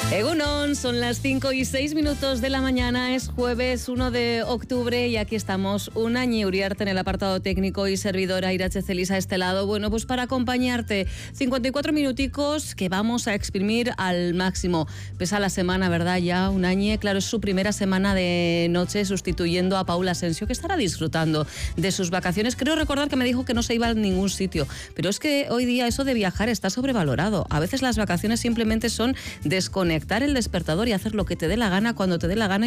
Egunon, son las 5:06 de la mañana, es jueves 1 de octubre y aquí estamos Unai Uriarte en el apartado técnico y servidora Irache Celisa a este lado. Bueno, pues para acompañarte, 54 minuticos que vamos a exprimir al máximo. Pesa la semana, ¿verdad? Ya Unai, claro, es su primera semana de noche sustituyendo a Paula Asensio, que estará disfrutando de sus vacaciones. Creo recordar que me dijo que no se iba a ningún sitio, pero es que hoy día eso de viajar está sobrevalorado. A veces las vacaciones simplemente son desconectar el despertador y hacer lo que te dé la gana cuando te dé la gana